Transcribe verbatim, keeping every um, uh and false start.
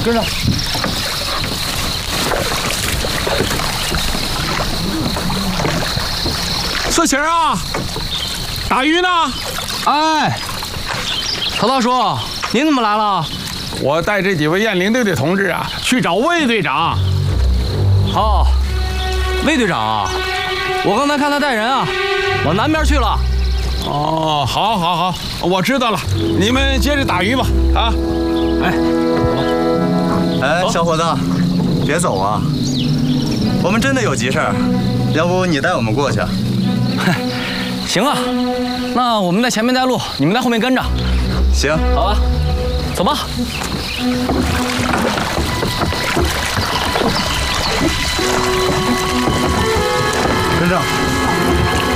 跟上。 四喜啊，打鱼呢？ 哎，曹大叔，您怎么来了？ 我带这几位雁翎队的同志啊，去找魏队长。 哦，魏队长啊，我刚才看他带人啊，往南边去了。 哦，好，好，好，我知道了。你们接着打鱼吧，啊！ 哎，走吧。 哎，小伙子，别走啊！我们真的有急事儿，要不你带我们过去？ 行啊，那我们在前面带路，你们在后面跟着。 行， 好吧，走吧。 跟上。